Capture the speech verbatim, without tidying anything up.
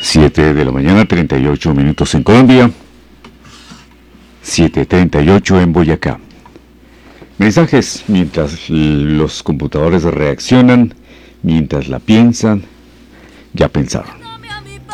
siete de la mañana, treinta y ocho minutos en Colombia, siete treinta y ocho en Boyacá. Mensajes mientras los computadores reaccionan, mientras la piensan, ya pensaron.